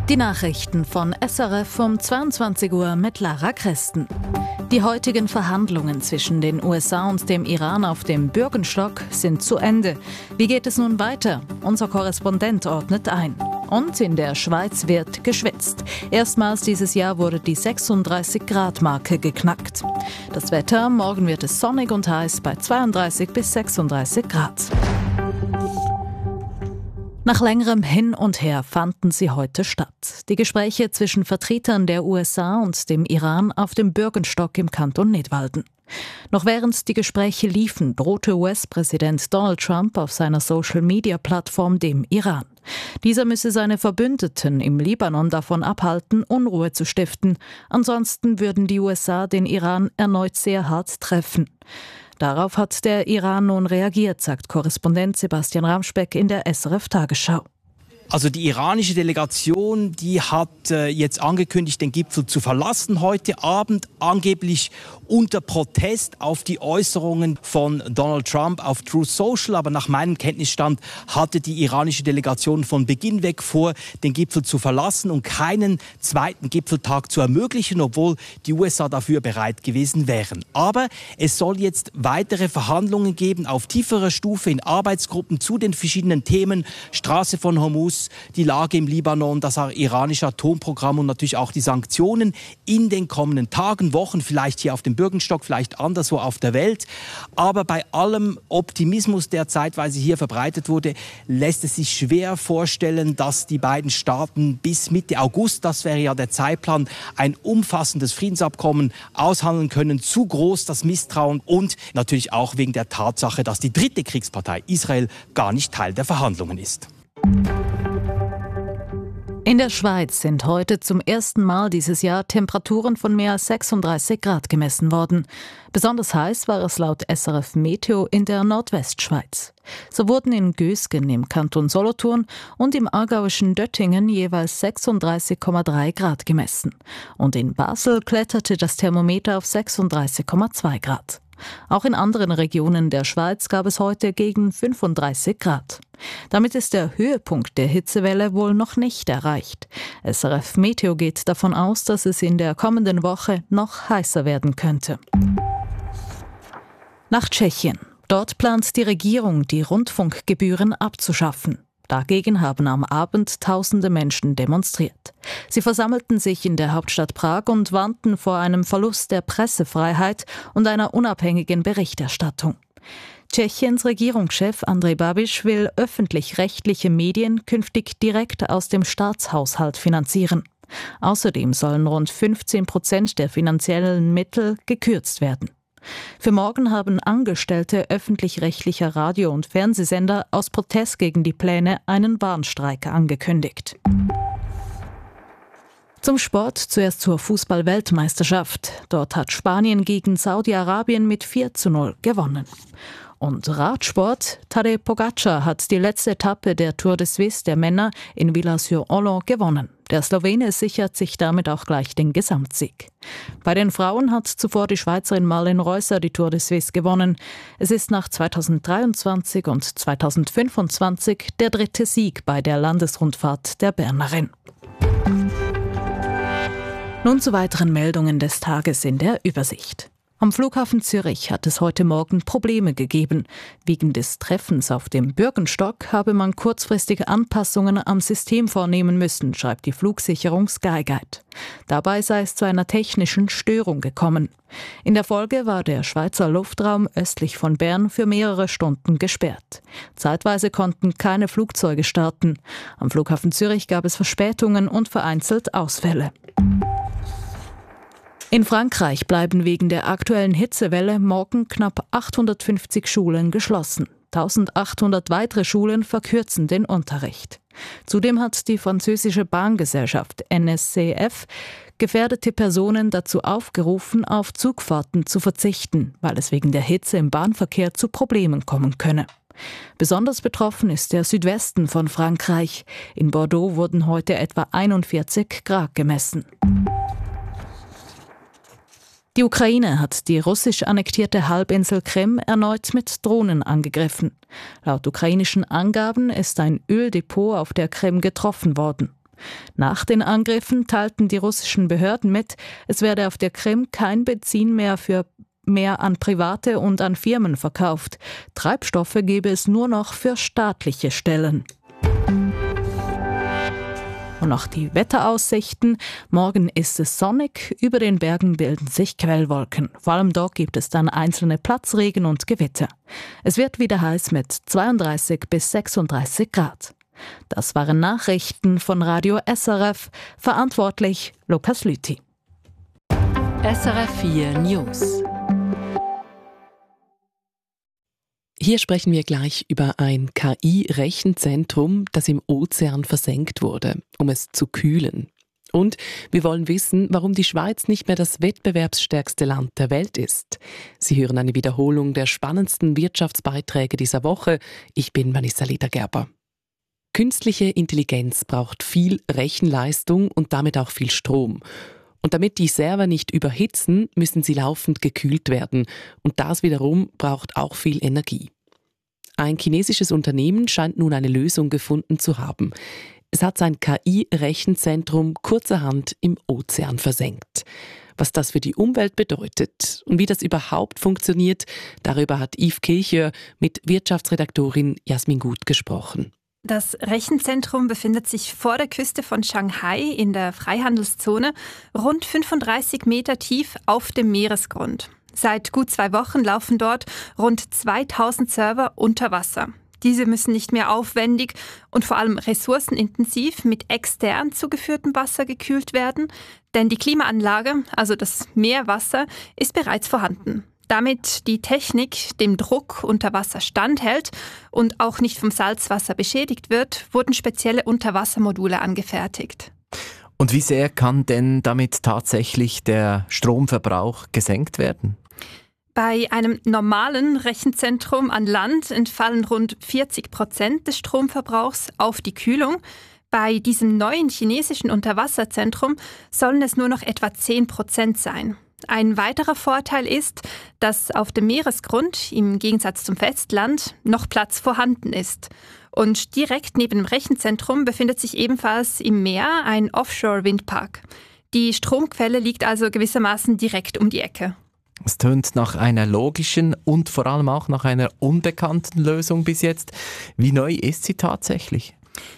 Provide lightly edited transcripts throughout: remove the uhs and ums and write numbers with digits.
Die Nachrichten von SRF um 22 Uhr mit Lara Christen. Die heutigen Verhandlungen zwischen den USA und dem Iran auf dem Bürgenstock sind zu Ende. Wie geht es nun weiter? Unser Korrespondent ordnet ein. Und in der Schweiz wird geschwitzt. Erstmals dieses Jahr wurde die 36-Grad-Marke geknackt. Das Wetter: morgen wird es sonnig und heiß bei 32 bis 36 Grad. Nach längerem Hin und Her fanden sie heute statt. Die Gespräche zwischen Vertretern der USA und dem Iran auf dem Bürgenstock im Kanton Nidwalden. Noch während die Gespräche liefen, drohte US-Präsident Donald Trump auf seiner Social-Media-Plattform dem Iran. Dieser müsse seine Verbündeten im Libanon davon abhalten, Unruhe zu stiften. Ansonsten würden die USA den Iran erneut sehr hart treffen. Darauf hat der Iran nun reagiert, sagt Korrespondent Sebastian Ramspeck in der SRF Tagesschau. Also die iranische Delegation, die hat jetzt angekündigt, den Gipfel zu verlassen heute Abend, angeblich unter Protest auf die Äußerungen von Donald Trump auf Truth Social. Aber nach meinem Kenntnisstand hatte die iranische Delegation von Beginn weg vor, den Gipfel zu verlassen und keinen zweiten Gipfeltag zu ermöglichen, obwohl die USA dafür bereit gewesen wären. Aber es soll jetzt weitere Verhandlungen geben auf tieferer Stufe in Arbeitsgruppen zu den verschiedenen Themen: Straße von Hormuz, die Lage im Libanon, das iranische Atomprogramm und natürlich auch die Sanktionen in den kommenden Tagen, Wochen, vielleicht hier auf dem Bürgenstock, vielleicht anderswo auf der Welt. Aber bei allem Optimismus, der zeitweise hier verbreitet wurde, lässt es sich schwer vorstellen, dass die beiden Staaten bis Mitte August, das wäre ja der Zeitplan, ein umfassendes Friedensabkommen aushandeln können. Zu groß das Misstrauen und natürlich auch wegen der Tatsache, dass die dritte Kriegspartei Israel gar nicht Teil der Verhandlungen ist. In der Schweiz sind heute zum ersten Mal dieses Jahr Temperaturen von mehr als 36 Grad gemessen worden. Besonders heiß war es laut SRF Meteo in der Nordwestschweiz. So wurden in Gösgen im Kanton Solothurn und im aargauischen Döttingen jeweils 36,3 Grad gemessen. Und in Basel kletterte das Thermometer auf 36,2 Grad. Auch in anderen Regionen der Schweiz gab es heute gegen 35 Grad. Damit ist der Höhepunkt der Hitzewelle wohl noch nicht erreicht. SRF Meteo geht davon aus, dass es in der kommenden Woche noch heißer werden könnte. Nach Tschechien. Dort plant die Regierung, die Rundfunkgebühren abzuschaffen. Dagegen haben am Abend tausende Menschen demonstriert. Sie versammelten sich in der Hauptstadt Prag und warnten vor einem Verlust der Pressefreiheit und einer unabhängigen Berichterstattung. Tschechiens Regierungschef Andrej Babiš will öffentlich-rechtliche Medien künftig direkt aus dem Staatshaushalt finanzieren. Außerdem sollen rund 15% der finanziellen Mittel gekürzt werden. Für morgen haben Angestellte öffentlich-rechtlicher Radio- und Fernsehsender aus Protest gegen die Pläne einen Warnstreik angekündigt. Zum Sport, zuerst zur Fußball-Weltmeisterschaft. Dort hat Spanien gegen Saudi-Arabien mit 4:0 gewonnen. Und Radsport: Tadej Pogačar hat die letzte Etappe der Tour de Suisse der Männer in Villars-sur-Orlon gewonnen. Der Slowene sichert sich damit auch gleich den Gesamtsieg. Bei den Frauen hat zuvor die Schweizerin Marlen Reusser die Tour de Suisse gewonnen. Es ist nach 2023 und 2025 der dritte Sieg bei der Landesrundfahrt der Bernerin. Nun zu weiteren Meldungen des Tages in der Übersicht. Am Flughafen Zürich hat es heute Morgen Probleme gegeben. Wegen des Treffens auf dem Bürgenstock habe man kurzfristige Anpassungen am System vornehmen müssen, schreibt die Flugsicherung Skyguide. Dabei sei es zu einer technischen Störung gekommen. In der Folge war der Schweizer Luftraum östlich von Bern für mehrere Stunden gesperrt. Zeitweise konnten keine Flugzeuge starten. Am Flughafen Zürich gab es Verspätungen und vereinzelt Ausfälle. In Frankreich bleiben wegen der aktuellen Hitzewelle morgen knapp 850 Schulen geschlossen. 1800 weitere Schulen verkürzen den Unterricht. Zudem hat die französische Bahngesellschaft NSCF gefährdete Personen dazu aufgerufen, auf Zugfahrten zu verzichten, weil es wegen der Hitze im Bahnverkehr zu Problemen kommen könne. Besonders betroffen ist der Südwesten von Frankreich. In Bordeaux wurden heute etwa 41 Grad gemessen. Die Ukraine hat die russisch annektierte Halbinsel Krim erneut mit Drohnen angegriffen. Laut ukrainischen Angaben ist ein Öldepot auf der Krim getroffen worden. Nach den Angriffen teilten die russischen Behörden mit, es werde auf der Krim kein Benzin mehr an Private und an Firmen verkauft. Treibstoffe gebe es nur noch für staatliche Stellen. Und noch die Wetteraussichten. Morgen ist es sonnig, über den Bergen bilden sich Quellwolken. Vor allem dort gibt es dann einzelne Platzregen und Gewitter. Es wird wieder heiß mit 32 bis 36 Grad. Das waren Nachrichten von Radio SRF. Verantwortlich Lukas Lüthi. SRF 4 News. Hier sprechen wir gleich über ein KI-Rechenzentrum, das im Ozean versenkt wurde, um es zu kühlen. Und wir wollen wissen, warum die Schweiz nicht mehr das wettbewerbsstärkste Land der Welt ist. Sie hören eine Wiederholung der spannendsten Wirtschaftsbeiträge dieser Woche. Ich bin Vanessa Ledergerber. Künstliche Intelligenz braucht viel Rechenleistung und damit auch viel Strom. Und damit die Server nicht überhitzen, müssen sie laufend gekühlt werden. Und das wiederum braucht auch viel Energie. Ein chinesisches Unternehmen scheint nun eine Lösung gefunden zu haben. Es hat sein KI-Rechenzentrum kurzerhand im Ozean versenkt. Was das für die Umwelt bedeutet und wie das überhaupt funktioniert, darüber hat Yves Kilcher mit Wirtschaftsredaktorin Jasmin Gut gesprochen. Das Rechenzentrum befindet sich vor der Küste von Shanghai in der Freihandelszone, rund 35 Meter tief auf dem Meeresgrund. Seit gut 2 Wochen laufen dort rund 2000 Server unter Wasser. Diese müssen nicht mehr aufwendig und vor allem ressourcenintensiv mit extern zugeführtem Wasser gekühlt werden, denn die Klimaanlage, also das Meerwasser, ist bereits vorhanden. Damit die Technik dem Druck unter Wasser standhält und auch nicht vom Salzwasser beschädigt wird, wurden spezielle Unterwassermodule angefertigt. Und wie sehr kann denn damit tatsächlich der Stromverbrauch gesenkt werden? Bei einem normalen Rechenzentrum an Land entfallen rund 40% des Stromverbrauchs auf die Kühlung. Bei diesem neuen chinesischen Unterwasserzentrum sollen es nur noch etwa 10% sein. Ein weiterer Vorteil ist, dass auf dem Meeresgrund, im Gegensatz zum Festland, noch Platz vorhanden ist. Und direkt neben dem Rechenzentrum befindet sich ebenfalls im Meer ein Offshore-Windpark. Die Stromquelle liegt also gewissermaßen direkt um die Ecke. Es tönt nach einer logischen und vor allem auch nach einer unbekannten Lösung bis jetzt. Wie neu ist sie tatsächlich?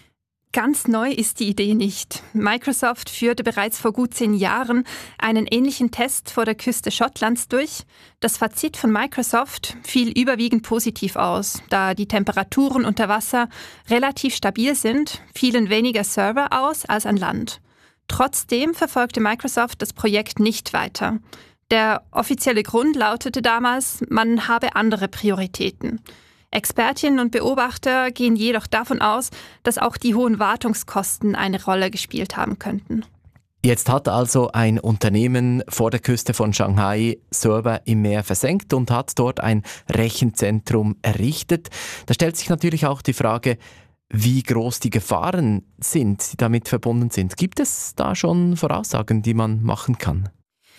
Ganz neu ist die Idee nicht. Microsoft führte bereits vor gut 10 Jahren einen ähnlichen Test vor der Küste Schottlands durch. Das Fazit von Microsoft fiel überwiegend positiv aus. Da die Temperaturen unter Wasser relativ stabil sind, fielen weniger Server aus als an Land. Trotzdem verfolgte Microsoft das Projekt nicht weiter. Der offizielle Grund lautete damals, man habe andere Prioritäten. Expertinnen und Beobachter gehen jedoch davon aus, dass auch die hohen Wartungskosten eine Rolle gespielt haben könnten. Jetzt hat also ein Unternehmen vor der Küste von Shanghai Server im Meer versenkt und hat dort ein Rechenzentrum errichtet. Da stellt sich natürlich auch die Frage, wie groß die Gefahren sind, die damit verbunden sind. Gibt es da schon Voraussagen, die man machen kann?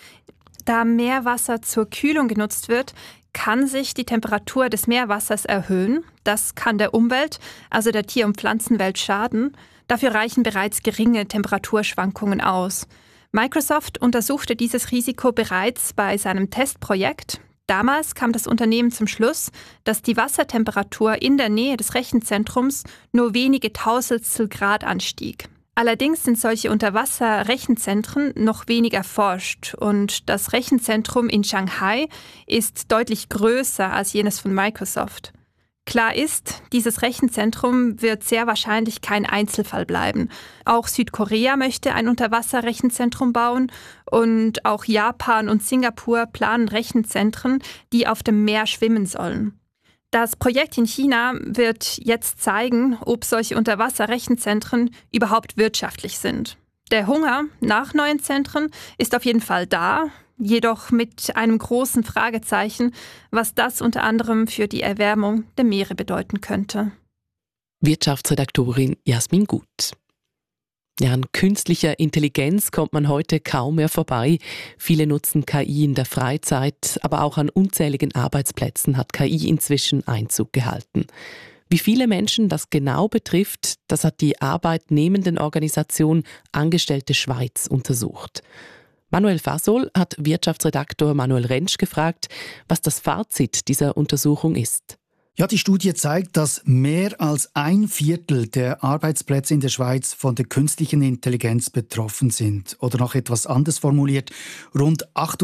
Da Meerwasser zur Kühlung genutzt wird, kann sich die Temperatur des Meerwassers erhöhen. Das kann der Umwelt, also der Tier- und Pflanzenwelt, schaden. Dafür reichen bereits geringe Temperaturschwankungen aus. Microsoft untersuchte dieses Risiko bereits bei seinem Testprojekt. Damals kam das Unternehmen zum Schluss, dass die Wassertemperatur in der Nähe des Rechenzentrums nur wenige Tausendstel Grad anstieg. Allerdings sind solche Unterwasser-Rechenzentren noch wenig erforscht und das Rechenzentrum in Shanghai ist deutlich größer als jenes von Microsoft. Klar ist, dieses Rechenzentrum wird sehr wahrscheinlich kein Einzelfall bleiben. Auch Südkorea möchte ein Unterwasser-Rechenzentrum bauen und auch Japan und Singapur planen Rechenzentren, die auf dem Meer schwimmen sollen. Das Projekt in China wird jetzt zeigen, ob solche Unterwasser-Rechenzentren überhaupt wirtschaftlich sind. Der Hunger nach neuen Zentren ist auf jeden Fall da, jedoch mit einem großen Fragezeichen, was das unter anderem für die Erwärmung der Meere bedeuten könnte. Wirtschaftsredaktorin Jasmin Gut. Ja, an künstlicher Intelligenz kommt man heute kaum mehr vorbei. Viele nutzen KI in der Freizeit, aber auch an unzähligen Arbeitsplätzen hat KI inzwischen Einzug gehalten. Wie viele Menschen das genau betrifft, das hat die Arbeitnehmendenorganisation Angestellte Schweiz untersucht. Manuel Fasol hat Wirtschaftsredaktor Manuel Rentsch gefragt, was das Fazit dieser Untersuchung ist. Ja, die Studie zeigt, dass mehr als 1/4 der Arbeitsplätze in der Schweiz von der künstlichen Intelligenz betroffen sind. Oder noch etwas anders formuliert, rund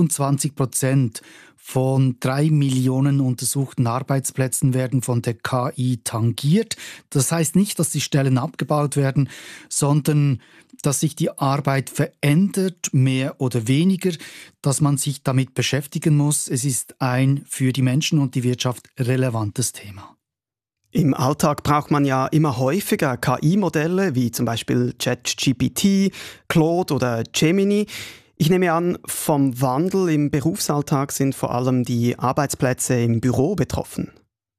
28% von 3 Millionen untersuchten Arbeitsplätzen werden von der KI tangiert. Das heißt nicht, dass die Stellen abgebaut werden, sondern dass sich die Arbeit verändert, mehr oder weniger, dass man sich damit beschäftigen muss. Es ist ein für die Menschen und die Wirtschaft relevantes Thema. Im Alltag braucht man ja immer häufiger KI-Modelle, wie zum Beispiel ChatGPT, Claude oder Gemini. Ich nehme an, vom Wandel im Berufsalltag sind vor allem die Arbeitsplätze im Büro betroffen.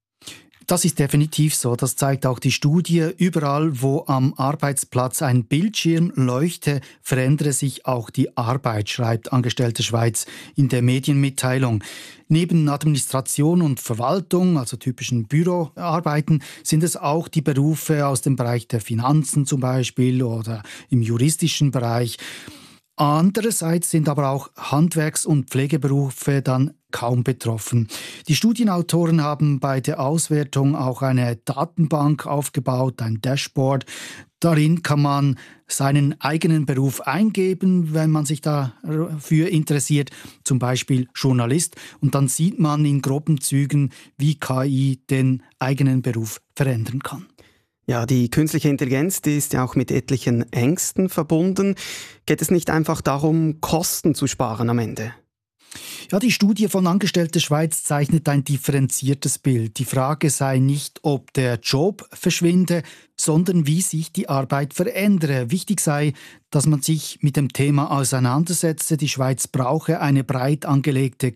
Das ist definitiv so. Das zeigt auch die Studie. Überall, wo am Arbeitsplatz ein Bildschirm leuchte, verändere sich auch die Arbeit, schreibt Angestellte Schweiz in der Medienmitteilung. Neben Administration und Verwaltung, also typischen Büroarbeiten, sind es auch die Berufe aus dem Bereich der Finanzen zum Beispiel oder im juristischen Bereich. Andererseits sind aber auch Handwerks- und Pflegeberufe dann kaum betroffen. Die Studienautoren haben bei der Auswertung auch eine Datenbank aufgebaut, ein Dashboard. Darin kann man seinen eigenen Beruf eingeben, wenn man sich dafür interessiert, zum Beispiel Journalist. Und dann sieht man in groben Zügen, wie KI den eigenen Beruf verändern kann. Ja, die künstliche Intelligenz, die ist ja auch mit etlichen Ängsten verbunden. Geht es nicht einfach darum, Kosten zu sparen am Ende? Ja, die Studie von Angestellte Schweiz zeichnet ein differenziertes Bild. Die Frage sei nicht, ob der Job verschwinde, sondern wie sich die Arbeit verändere. Wichtig sei, dass man sich mit dem Thema auseinandersetze. Die Schweiz brauche eine breit angelegte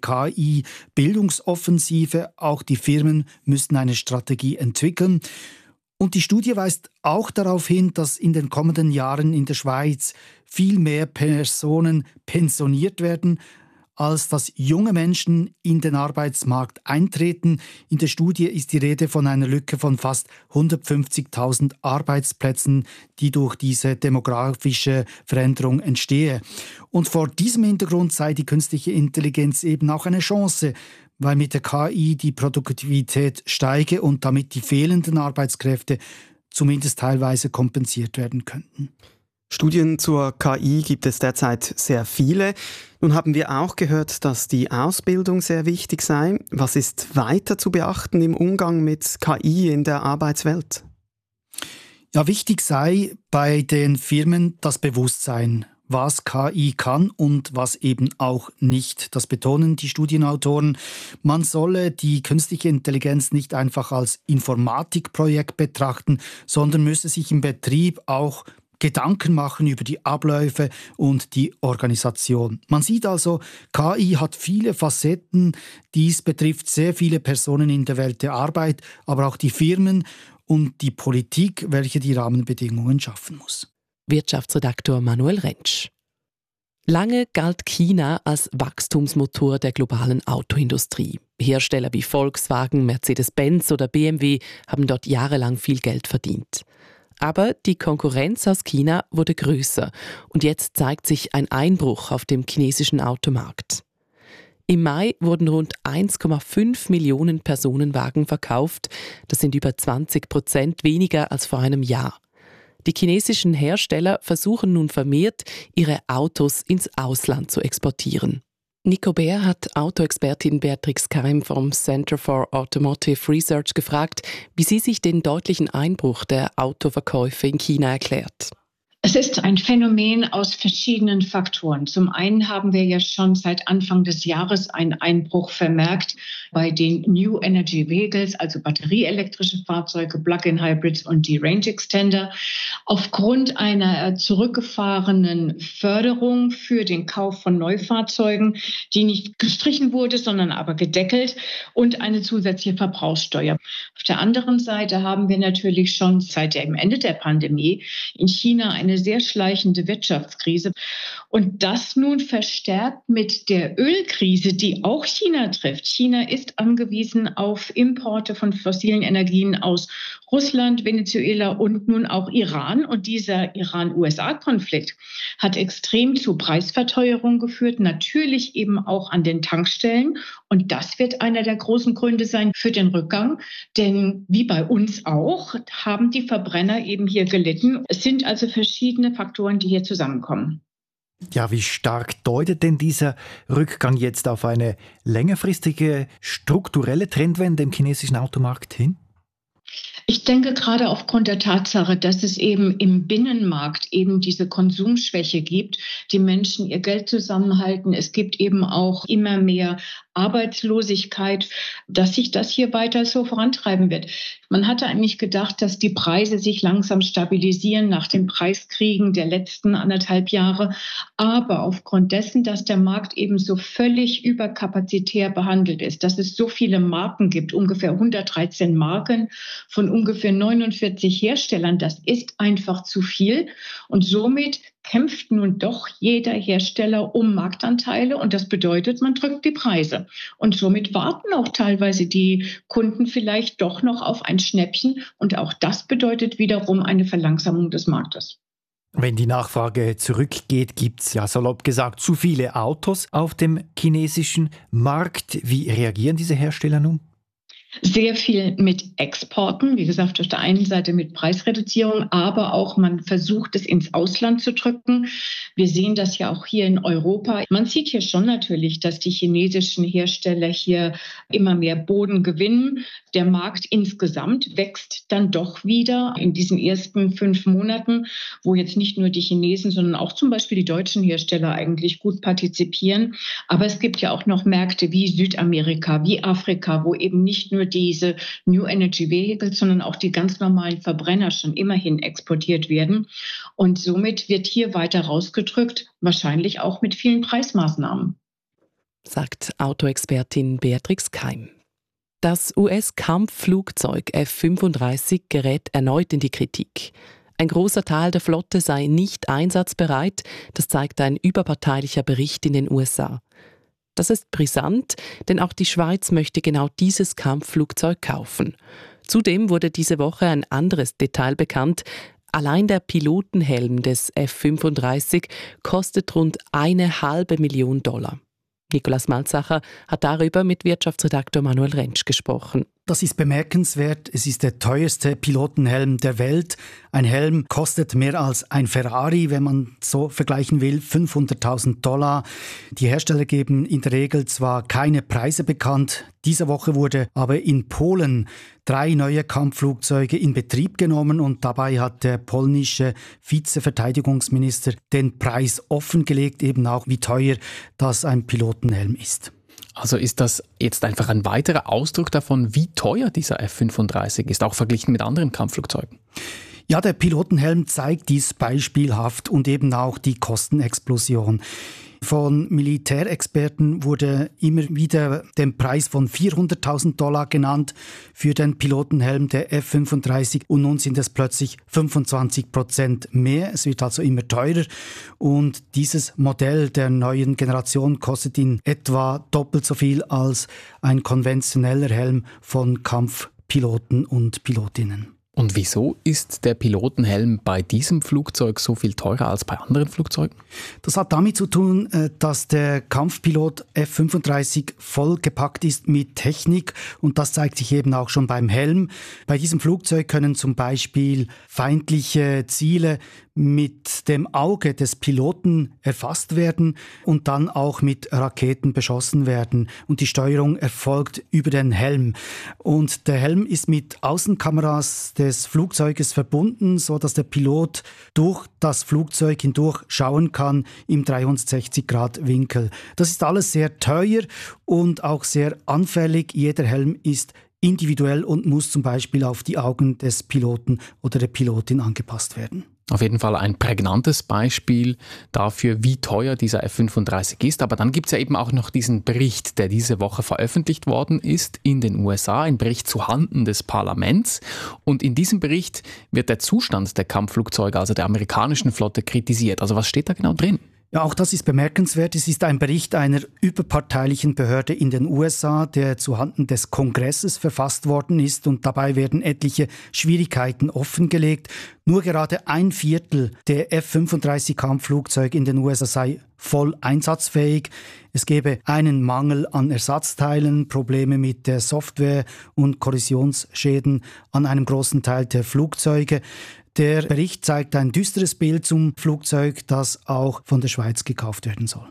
KI-Bildungsoffensive. Auch die Firmen müssten eine Strategie entwickeln. Und die Studie weist auch darauf hin, dass in den kommenden Jahren in der Schweiz viel mehr Personen pensioniert werden, als dass junge Menschen in den Arbeitsmarkt eintreten. In der Studie ist die Rede von einer Lücke von fast 150.000 Arbeitsplätzen, die durch diese demografische Veränderung entstehe. Und vor diesem Hintergrund sei die künstliche Intelligenz eben auch eine Chance, weil mit der KI die Produktivität steige und damit die fehlenden Arbeitskräfte zumindest teilweise kompensiert werden könnten. Studien zur KI gibt es derzeit sehr viele. Nun haben wir auch gehört, dass die Ausbildung sehr wichtig sei. Was ist weiter zu beachten im Umgang mit KI in der Arbeitswelt? Ja, wichtig sei bei den Firmen das Bewusstsein, was KI kann und was eben auch nicht. Das betonen die Studienautoren. Man solle die künstliche Intelligenz nicht einfach als Informatikprojekt betrachten, sondern müsse sich im Betrieb auch Gedanken machen über die Abläufe und die Organisation. Man sieht also, KI hat viele Facetten. Dies betrifft sehr viele Personen in der Welt der Arbeit, aber auch die Firmen und die Politik, welche die Rahmenbedingungen schaffen muss. Wirtschaftsredaktor Manuel Rentsch. Lange galt China als Wachstumsmotor der globalen Autoindustrie. Hersteller wie Volkswagen, Mercedes-Benz oder BMW haben dort jahrelang viel Geld verdient. Aber die Konkurrenz aus China wurde größer und jetzt zeigt sich ein Einbruch auf dem chinesischen Automarkt. Im Mai wurden rund 1,5 Millionen Personenwagen verkauft. Das sind über 20% weniger als vor einem Jahr. Die chinesischen Hersteller versuchen nun vermehrt, ihre Autos ins Ausland zu exportieren. Nico Bär hat Autoexpertin Beatrix Keim vom Center for Automotive Research gefragt, wie sie sich den deutlichen Einbruch der Autoverkäufe in China erklärt. Es ist ein Phänomen aus verschiedenen Faktoren. Zum einen haben wir ja schon seit Anfang des Jahres einen Einbruch vermerkt bei den New Energy Vehicles, also batterieelektrische Fahrzeuge, Plug-in-Hybrids und die Range Extender. Aufgrund einer zurückgefahrenen Förderung für den Kauf von Neufahrzeugen, die nicht gestrichen wurde, sondern aber gedeckelt, und eine zusätzliche Verbrauchssteuer. Auf der anderen Seite haben wir natürlich schon seit dem Ende der Pandemie in China eine eine sehr schleichende Wirtschaftskrise. Und das nun verstärkt mit der Ölkrise, die auch China trifft. China ist angewiesen auf Importe von fossilen Energien aus Russland, Venezuela und nun auch Iran. Und dieser Iran-USA-Konflikt hat extrem zu Preisverteuerung geführt, natürlich eben auch an den Tankstellen. Und das wird einer der großen Gründe sein für den Rückgang. Denn wie bei uns auch, haben die Verbrenner eben hier gelitten. Es sind also verschiedene Faktoren, die hier zusammenkommen. Ja, wie stark deutet denn dieser Rückgang jetzt auf eine längerfristige strukturelle Trendwende im chinesischen Automarkt hin? Ich denke gerade aufgrund der Tatsache, dass es eben im Binnenmarkt eben diese Konsumschwäche gibt, die Menschen ihr Geld zusammenhalten. Es gibt eben auch immer mehr Arbeitslosigkeit, dass sich das hier weiter so vorantreiben wird. Man hatte eigentlich gedacht, dass die Preise sich langsam stabilisieren nach den Preiskriegen der letzten 1,5 Jahre. Aber aufgrund dessen, dass der Markt eben so völlig überkapazitär behandelt ist, dass es so viele Marken gibt, ungefähr 113 Marken von ungefähr 49 Herstellern, das ist einfach zu viel. Und somit kämpft nun doch jeder Hersteller um Marktanteile und das bedeutet, man drückt die Preise. Und somit warten auch teilweise die Kunden vielleicht doch noch auf ein Schnäppchen und auch das bedeutet wiederum eine Verlangsamung des Marktes. Wenn die Nachfrage zurückgeht, gibt es ja salopp gesagt zu viele Autos auf dem chinesischen Markt. Wie reagieren diese Hersteller nun? Sehr viel mit Exporten, wie gesagt, auf der einen Seite mit Preisreduzierung, aber auch man versucht es ins Ausland zu drücken. Wir sehen das ja auch hier in Europa. Man sieht hier schon natürlich, dass die chinesischen Hersteller hier immer mehr Boden gewinnen. Der Markt insgesamt wächst dann doch wieder in diesen ersten 5 Monaten, wo jetzt nicht nur die Chinesen, sondern auch zum Beispiel die deutschen Hersteller eigentlich gut partizipieren. Aber es gibt ja auch noch Märkte wie Südamerika, wie Afrika, wo eben nicht nur diese New Energy Vehicles, sondern auch die ganz normalen Verbrenner schon immerhin exportiert werden. Und somit wird hier weiter rausgedrückt, wahrscheinlich auch mit vielen Preismaßnahmen. Sagt Autoexpertin Beatrix Keim. Das US-Kampfflugzeug F-35 gerät erneut in die Kritik. Ein großer Teil der Flotte sei nicht einsatzbereit, das zeigt ein überparteilicher Bericht in den USA. Das ist brisant, denn auch die Schweiz möchte genau dieses Kampfflugzeug kaufen. Zudem wurde diese Woche ein anderes Detail bekannt. Allein der Pilotenhelm des F-35 kostet rund $500.000. Nikolaus Malzacher hat darüber mit Wirtschaftsredaktor Manuel Rentsch gesprochen. Das ist bemerkenswert. Es ist der teuerste Pilotenhelm der Welt. Ein Helm kostet mehr als ein Ferrari, wenn man so vergleichen will, $500.000. Die Hersteller geben in der Regel zwar keine Preise bekannt. Diese Woche wurde aber in Polen 3 neue Kampfflugzeuge in Betrieb genommen und dabei hat der polnische Vizeverteidigungsminister den Preis offengelegt, eben auch wie teuer das ein Pilotenhelm ist. Also ist das jetzt einfach ein weiterer Ausdruck davon, wie teuer dieser F-35 ist, auch verglichen mit anderen Kampfflugzeugen? Ja, der Pilotenhelm zeigt dies beispielhaft und eben auch die Kostenexplosion. Von Militärexperten wurde immer wieder der Preis von $400.000 genannt für den Pilotenhelm der F-35 und nun sind es plötzlich 25% mehr. Es wird also immer teurer und dieses Modell der neuen Generation kostet in etwa doppelt so viel als ein konventioneller Helm von Kampfpiloten und Pilotinnen. Und wieso ist der Pilotenhelm bei diesem Flugzeug so viel teurer als bei anderen Flugzeugen? Das hat damit zu tun, dass der Kampfpilot F-35 vollgepackt ist mit Technik und das zeigt sich eben auch schon beim Helm. Bei diesem Flugzeug können zum Beispiel feindliche Ziele mit dem Auge des Piloten erfasst werden und dann auch mit Raketen beschossen werden. Und die Steuerung erfolgt über den Helm. Und der Helm ist mit Außenkameras des Flugzeuges verbunden, so dass der Pilot durch das Flugzeug hindurch schauen kann im 360-Grad-Winkel. Das ist alles sehr teuer und auch sehr anfällig. Jeder Helm ist individuell und muss zum Beispiel auf die Augen des Piloten oder der Pilotin angepasst werden. Auf jeden Fall ein prägnantes Beispiel dafür, wie teuer dieser F-35 ist. Aber dann gibt es ja eben auch noch diesen Bericht, der diese Woche veröffentlicht worden ist in den USA, ein Bericht zuhanden des Parlaments. Und in diesem Bericht wird der Zustand der Kampfflugzeuge, also der amerikanischen Flotte, kritisiert. Also was steht da genau drin? Ja, auch das ist bemerkenswert. Es ist ein Bericht einer überparteilichen Behörde in den USA, der zuhanden des Kongresses verfasst worden ist, und dabei werden etliche Schwierigkeiten offengelegt. Nur gerade 1/4 der F-35 Kampfflugzeuge in den USA sei voll einsatzfähig. Es gebe einen Mangel an Ersatzteilen, Probleme mit der Software und Korrosionsschäden an einem großen Teil der Flugzeuge. Der Bericht zeigt ein düsteres Bild zum Flugzeug, das auch von der Schweiz gekauft werden soll.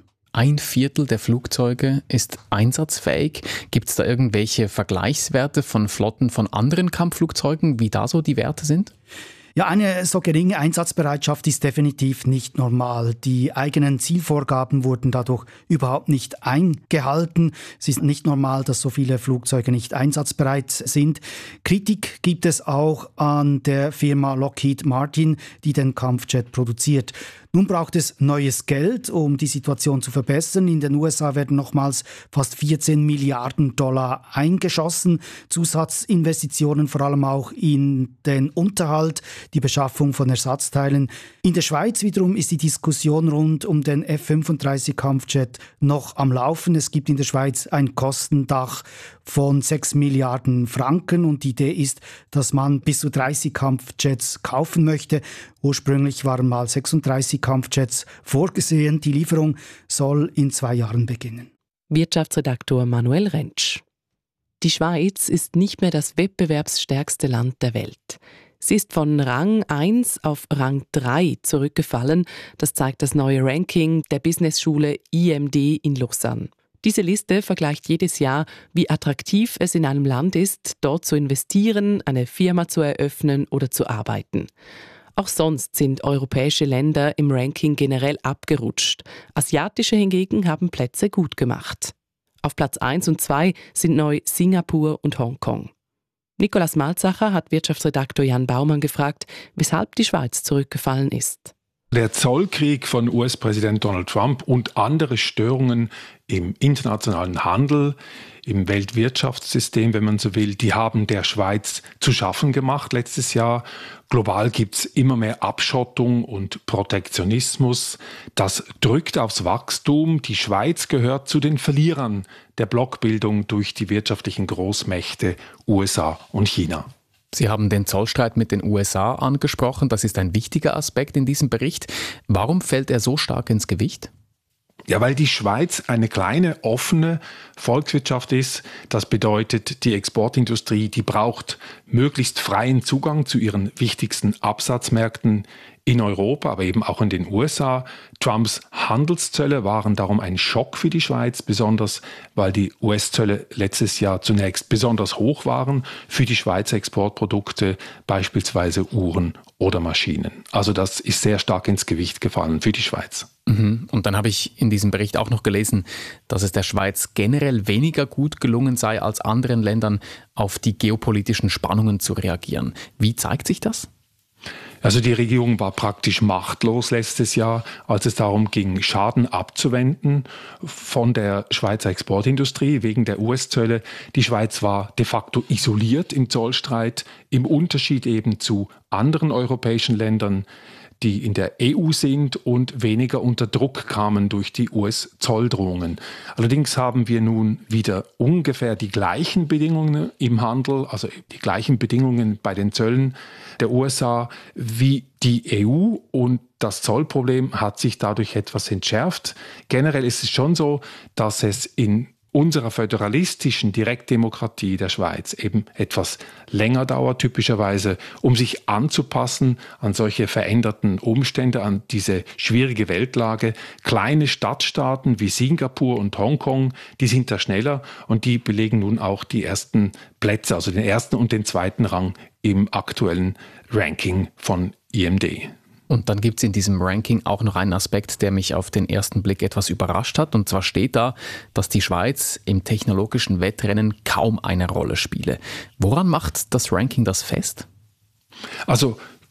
1/4 der Flugzeuge ist einsatzfähig. Gibt es da irgendwelche Vergleichswerte von Flotten von anderen Kampfflugzeugen, wie da so die Werte sind? Ja, eine so geringe Einsatzbereitschaft ist definitiv nicht normal. Die eigenen Zielvorgaben wurden dadurch überhaupt nicht eingehalten. Es ist nicht normal, dass so viele Flugzeuge nicht einsatzbereit sind. Kritik gibt es auch an der Firma Lockheed Martin, die den Kampfjet produziert. Nun braucht es neues Geld, um die Situation zu verbessern. In den USA werden nochmals fast 14 Milliarden Dollar eingeschossen. Zusatzinvestitionen vor allem auch in den Unterhalt, die Beschaffung von Ersatzteilen. In der Schweiz wiederum ist die Diskussion rund um den F-35 Kampfjet noch am Laufen. Es gibt in der Schweiz ein Kostendach von 6 Milliarden Franken und die Idee ist, dass man bis zu 30 Kampfjets kaufen möchte. Ursprünglich waren mal 36 Kampfjets vorgesehen. Die Lieferung soll in 2 Jahren beginnen. Wirtschaftsredaktor Manuel Rentsch. Die Schweiz ist nicht mehr das wettbewerbsstärkste Land der Welt. Sie ist von Rang 1 auf Rang 3 zurückgefallen. Das zeigt das neue Ranking der Businessschule IMD in Lausanne. Diese Liste vergleicht jedes Jahr, wie attraktiv es in einem Land ist, dort zu investieren, eine Firma zu eröffnen oder zu arbeiten. Auch sonst sind europäische Länder im Ranking generell abgerutscht. Asiatische hingegen haben Plätze gut gemacht. Auf Platz 1 und 2 sind neu Singapur und Hongkong. Nikolaus Malzacher hat Wirtschaftsredaktor Jan Baumann gefragt, weshalb die Schweiz zurückgefallen ist. Der Zollkrieg von US-Präsident Donald Trump und andere Störungen im internationalen Handel, im Weltwirtschaftssystem, wenn man so will, die haben der Schweiz zu schaffen gemacht letztes Jahr. Global gibt es immer mehr Abschottung und Protektionismus. Das drückt aufs Wachstum. Die Schweiz gehört zu den Verlierern der Blockbildung durch die wirtschaftlichen Großmächte USA und China. Sie haben den Zollstreit mit den USA angesprochen. Das ist ein wichtiger Aspekt in diesem Bericht. Warum fällt er so stark ins Gewicht? Ja, weil die Schweiz eine kleine, offene Volkswirtschaft ist. Das bedeutet, die Exportindustrie, die braucht möglichst freien Zugang zu ihren wichtigsten Absatzmärkten in Europa, aber eben auch in den USA. Trumps Handelszölle waren darum ein Schock für die Schweiz, besonders weil die US-Zölle letztes Jahr zunächst besonders hoch waren für die Schweizer Exportprodukte, beispielsweise Uhren oder Maschinen. Also das ist sehr stark ins Gewicht gefallen für die Schweiz. Und dann habe ich in diesem Bericht auch noch gelesen, dass es der Schweiz generell weniger gut gelungen sei, als anderen Ländern auf die geopolitischen Spannungen zu reagieren. Wie zeigt sich das? Also die Regierung war praktisch machtlos letztes Jahr, als es darum ging, Schaden abzuwenden von der Schweizer Exportindustrie wegen der US-Zölle. Die Schweiz war de facto isoliert im Zollstreit, im Unterschied eben zu anderen europäischen Ländern, die in der EU sind und weniger unter Druck kamen durch die US-Zolldrohungen. Allerdings haben wir nun wieder ungefähr die gleichen Bedingungen im Handel, also die gleichen Bedingungen bei den Zöllen der USA wie die EU, und das Zollproblem hat sich dadurch etwas entschärft. Generell ist es schon so, dass es in unserer föderalistischen Direktdemokratie der Schweiz eben etwas länger dauert, typischerweise, um sich anzupassen an solche veränderten Umstände, an diese schwierige Weltlage. Kleine Stadtstaaten wie Singapur und Hongkong, die sind da schneller und die belegen nun auch die ersten Plätze, also den ersten und den zweiten Rang im aktuellen Ranking von IMD. Und dann gibt es in diesem Ranking auch noch einen Aspekt, der mich auf den ersten Blick etwas überrascht hat. Und zwar steht da, dass die Schweiz im technologischen Wettrennen kaum eine Rolle spiele. Woran macht das Ranking das fest? Also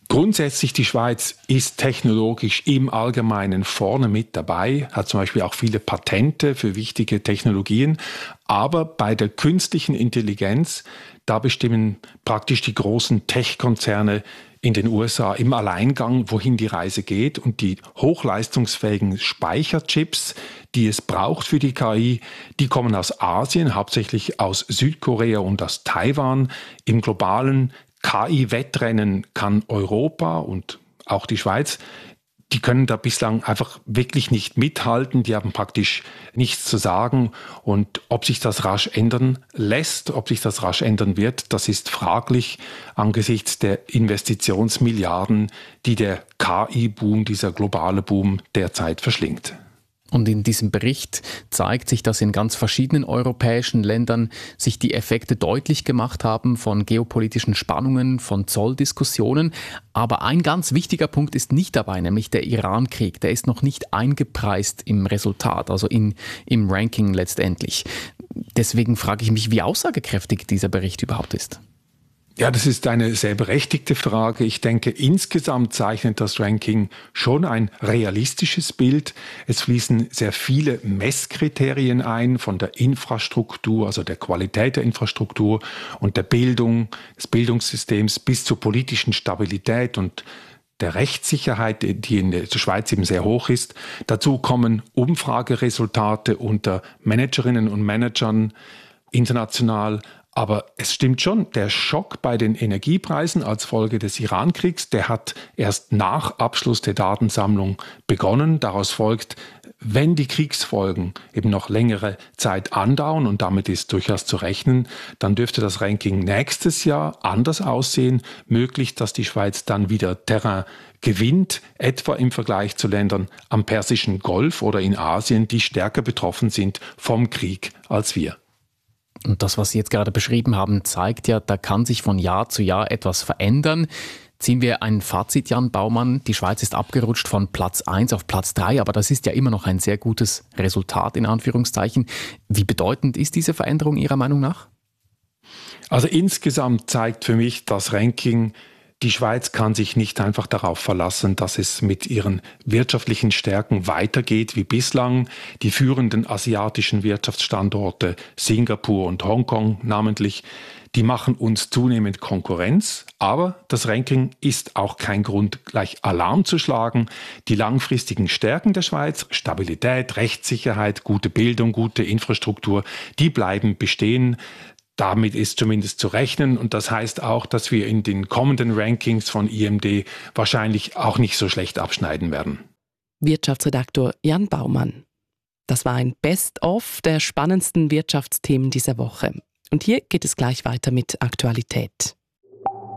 Grundsätzlich, die Schweiz ist technologisch im Allgemeinen vorne mit dabei, hat zum Beispiel auch viele Patente für wichtige Technologien. Aber bei der künstlichen Intelligenz, da bestimmen praktisch die großen Tech-Konzerne in den USA im Alleingang, wohin die Reise geht. Und die hochleistungsfähigen Speicherchips, die es braucht für die KI, die kommen aus Asien, hauptsächlich aus Südkorea und aus Taiwan. Im globalen KI-Wettrennen kann Europa und auch die Schweiz, die können da bislang einfach wirklich nicht mithalten. Die haben praktisch nichts zu sagen. Und ob sich das rasch ändern lässt, ob sich das rasch ändern wird, das ist fraglich angesichts der Investitionsmilliarden, die der KI-Boom, dieser globale Boom derzeit verschlingt. Und in diesem Bericht zeigt sich, dass in ganz verschiedenen europäischen Ländern sich die Effekte deutlich gemacht haben von geopolitischen Spannungen, von Zolldiskussionen. Aber ein ganz wichtiger Punkt ist nicht dabei, nämlich der Iran-Krieg. Der ist noch nicht eingepreist im Resultat, also im Ranking letztendlich. Deswegen frage ich mich, wie aussagekräftig dieser Bericht überhaupt ist. Ja, das ist eine sehr berechtigte Frage. Ich denke, insgesamt zeichnet das Ranking schon ein realistisches Bild. Es fließen sehr viele Messkriterien ein, von der Infrastruktur, also der Qualität der Infrastruktur und der Bildung, des Bildungssystems bis zur politischen Stabilität und der Rechtssicherheit, die in der Schweiz eben sehr hoch ist. Dazu kommen Umfrageresultate unter Managerinnen und Managern international. Aber es stimmt schon, der Schock bei den Energiepreisen als Folge des Iran-Kriegs, der hat erst nach Abschluss der Datensammlung begonnen. Daraus folgt, wenn die Kriegsfolgen eben noch längere Zeit andauern, und damit ist durchaus zu rechnen, dann dürfte das Ranking nächstes Jahr anders aussehen. Möglich, dass die Schweiz dann wieder Terrain gewinnt, etwa im Vergleich zu Ländern am Persischen Golf oder in Asien, die stärker betroffen sind vom Krieg als wir. Und das, was Sie jetzt gerade beschrieben haben, zeigt ja, da kann sich von Jahr zu Jahr etwas verändern. Ziehen wir ein Fazit, Jan Baumann. Die Schweiz ist abgerutscht von Platz 1 auf Platz 3, aber das ist ja immer noch ein sehr gutes Resultat, in Anführungszeichen. Wie bedeutend ist diese Veränderung Ihrer Meinung nach? Also insgesamt zeigt für mich das Ranking, die Schweiz kann sich nicht einfach darauf verlassen, dass es mit ihren wirtschaftlichen Stärken weitergeht wie bislang. Die führenden asiatischen Wirtschaftsstandorte, Singapur und Hongkong namentlich, die machen uns zunehmend Konkurrenz. Aber das Ranking ist auch kein Grund, gleich Alarm zu schlagen. Die langfristigen Stärken der Schweiz, Stabilität, Rechtssicherheit, gute Bildung, gute Infrastruktur, die bleiben bestehen. Damit ist zumindest zu rechnen, und das heißt auch, dass wir in den kommenden Rankings von IMD wahrscheinlich auch nicht so schlecht abschneiden werden. Wirtschaftsredaktor Jan Baumann. Das war ein Best-of der spannendsten Wirtschaftsthemen dieser Woche. Und hier geht es gleich weiter mit Aktualität.